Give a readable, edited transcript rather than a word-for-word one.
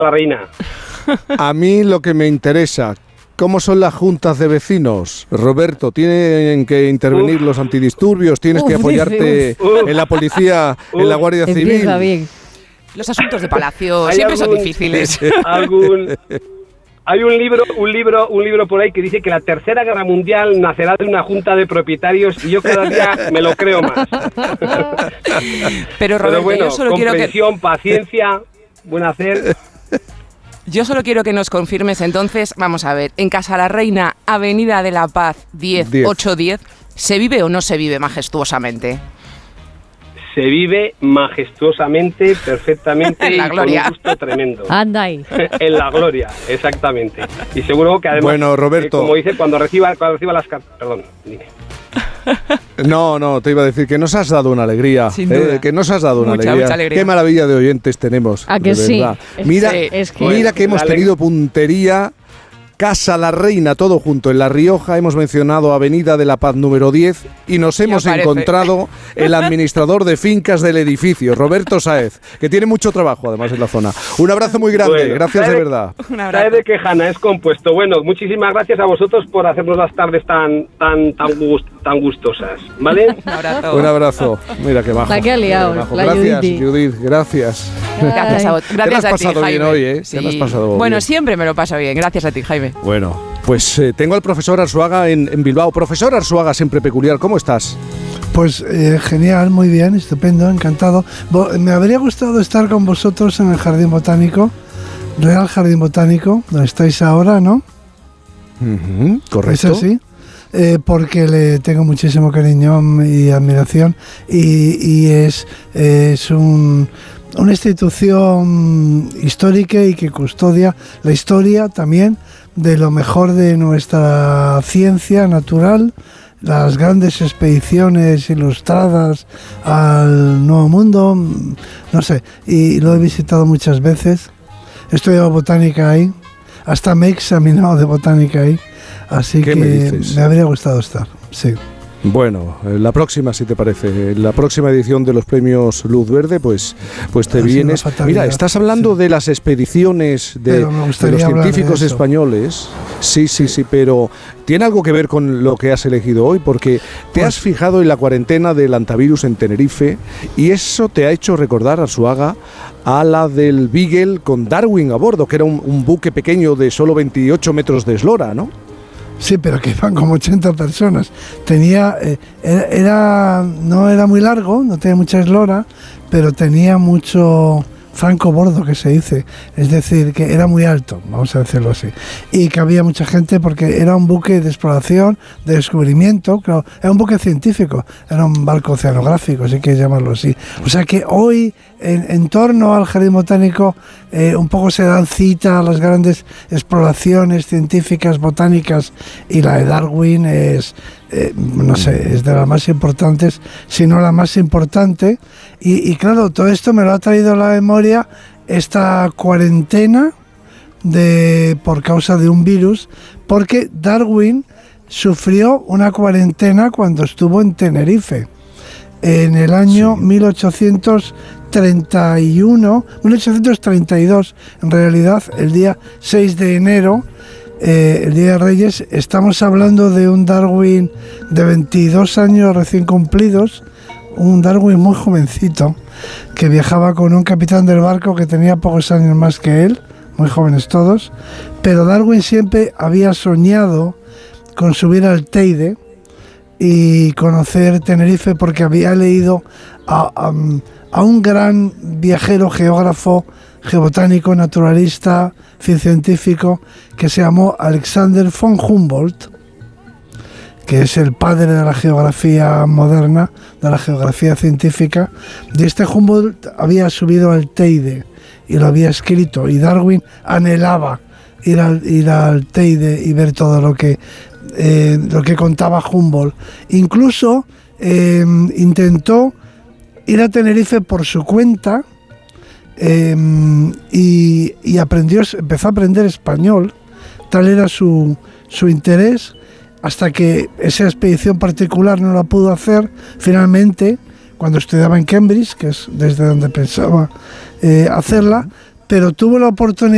la reina. A mí lo que me interesa, ¿cómo son las juntas de vecinos? Roberto, ¿tienen que intervenir los antidisturbios? ¿Tienes que apoyarte en la policía, en la Guardia Civil? Empieza bien. Los asuntos de palacio siempre son difíciles. Hay un libro por ahí que dice que la Tercera Guerra Mundial nacerá de una junta de propietarios y yo cada día me lo creo más. Pero Roberto, bueno, yo solo quiero comprensión, paciencia, buen hacer. Yo solo quiero que nos confirmes entonces, vamos a ver, en Casa la Reina, Avenida de la Paz 810, ¿se vive o no se vive majestuosamente? Se vive majestuosamente, perfectamente en la gloria. Y con un gusto tremendo. Anda ahí. En la gloria, exactamente. Y seguro que además, bueno, Roberto, como dice, cuando reciba las cartas... Perdón, dime. No, te iba a decir que nos has dado una alegría. Que nos has dado una mucha alegría. Qué maravilla de oyentes tenemos. ¿A que de sí? verdad. Mira, mira que hemos tenido puntería. Casa la Reina, todo junto. En La Rioja hemos mencionado Avenida de la Paz número 10 y nos hemos encontrado el administrador de fincas del edificio, Roberto Sáez, que tiene mucho trabajo además en la zona. Un abrazo muy grande, bueno, gracias de verdad. ¿Sabes de qué, Hanna? Es compuesto. Bueno, muchísimas gracias a vosotros por hacernos las tardes tan gustosas, ¿vale? Un abrazo. Mira qué bajo. La que ha liado. Gracias, Judith, gracias. Gracias a ti, Te has pasado bien hoy, ¿eh? Sí. Te has pasado bueno, bien. Siempre me lo paso bien. Gracias a ti, Jaime. Bueno, pues tengo al profesor Arzuaga en Bilbao. Profesor Arzuaga, siempre peculiar, ¿cómo estás? Pues genial, muy bien, estupendo, encantado. Me habría gustado estar con vosotros en el Jardín Botánico, Real Jardín Botánico, donde estáis ahora, ¿no? Correcto. ¿Es así? Porque le tengo muchísimo cariño y admiración y es una institución histórica y que custodia la historia también de lo mejor de nuestra ciencia natural, las grandes expediciones ilustradas al Nuevo Mundo, no sé, y lo he visitado muchas veces. He estudiado botánica ahí, hasta me he examinado de botánica ahí, así que me habría gustado estar, sí. Bueno, la próxima, si te parece, la próxima edición de los premios Luz Verde, pues te vienes. Mira, estás hablando de las expediciones de los científicos españoles. Sí, pero tiene algo que ver con lo que has elegido hoy, porque te has fijado en la cuarentena del antivirus en Tenerife y eso te ha hecho recordar, Arzuaga, a la del Beagle con Darwin a bordo, que era un buque pequeño de solo 28 metros de eslora, ¿no? Sí, pero que iban como 80 personas. Tenía, no era muy largo, no tenía mucha eslora, pero tenía mucho franco bordo, que se dice. Es decir, que era muy alto, vamos a decirlo así. Y que había mucha gente porque era un buque de exploración, de descubrimiento, claro, era un buque científico, era un barco oceanográfico, si quieres llamarlo así. O sea que hoy, en torno al Jardín Botánico, un poco se dan cita a las grandes exploraciones científicas, botánicas, y la de Darwin es, no sé, es de las más importantes, si no la más importante. Y claro, todo esto me lo ha traído a la memoria esta cuarentena por causa de un virus, porque Darwin sufrió una cuarentena cuando estuvo en Tenerife en el año 1832, en realidad el día 6 de enero, el Día de Reyes. Estamos hablando de un Darwin de 22 años recién cumplidos, un Darwin muy jovencito, que viajaba con un capitán del barco que tenía pocos años más que él, muy jóvenes todos, pero Darwin siempre había soñado con subir al Teide y conocer Tenerife, porque había leído a un gran viajero, geógrafo, geobotánico, naturalista, científico, que se llamó Alexander von Humboldt, que es el padre de la geografía moderna, de la geografía científica. Y este Humboldt había subido al Teide y lo había escrito, y Darwin anhelaba ir al Teide y ver todo lo que contaba Humboldt. Incluso intentó ir a Tenerife por su cuenta, y empezó a aprender español. Tal era su interés, hasta que esa expedición particular no la pudo hacer finalmente cuando estudiaba en Cambridge, que es desde donde pensaba hacerla, pero tuvo la oportunidad